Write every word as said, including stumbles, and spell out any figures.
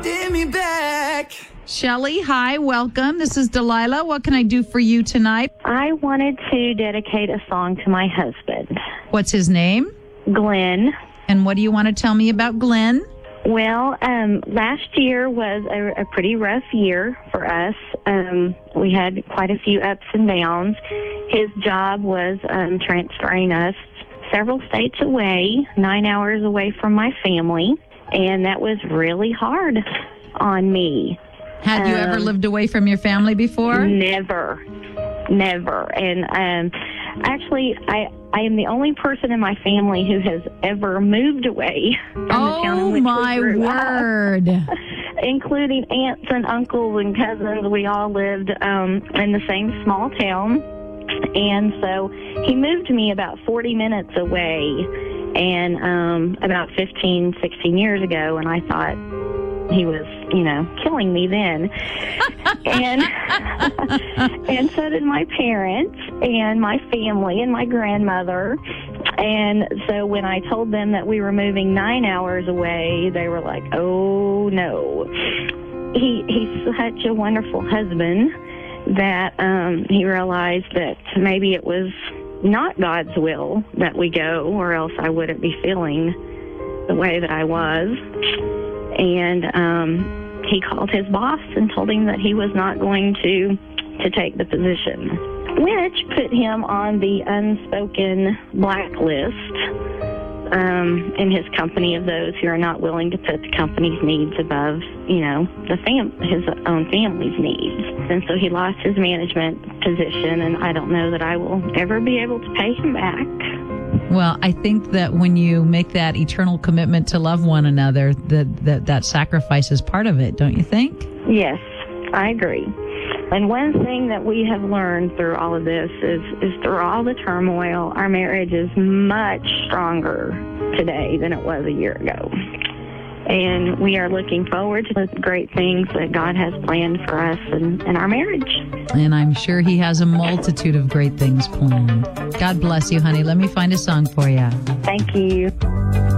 Give me back. Shelly, hi, welcome. This is Delilah. What can I do for you tonight? I wanted to dedicate a song to my husband, What's his name? Glenn. And what do you want to tell me about Glenn? Well, um, last year was a, a pretty rough year for us. Um, we had quite a few ups and downs. His job was um, transferring us several states away, nine hours away from my family, and that was really hard on me. Had you Um, ever lived away from your family before? Never, never. And um, actually, I I am the only person in my family who has ever moved away from the town in Oh, which my we grew up, word. including aunts and uncles and cousins. We all lived um, in the same small town. And so he moved me about forty minutes away and um, about fifteen, sixteen years ago, and I thought he was, you know, killing me then. and and so did my parents and my family and my grandmother. And so when I told them that we were moving nine hours away, they were like, oh, no. He He's such a wonderful husband that um, he realized that maybe it was not God's will that we go, or else I wouldn't be feeling the way that I was. And um, he called his boss and told him that he was not going to to take the position, which put him on the unspoken blacklist um, in his company of those who are not willing to put the company's needs above, you know, the fam- his own family's needs. And so he lost his management position, and I don't know that I will ever be able to pay him back. Well, I think that when you make that eternal commitment to love one another, that that, that sacrifice is part of it, don't you think? Yes, I agree. And one thing that we have learned through all of this is, is through all the turmoil, our marriage is much stronger today than it was a year ago. And we are looking forward to the great things that God has planned for us in, in our marriage. And I'm sure he has a multitude of great things planned. God bless you, honey. Let me find a song for you. Thank you.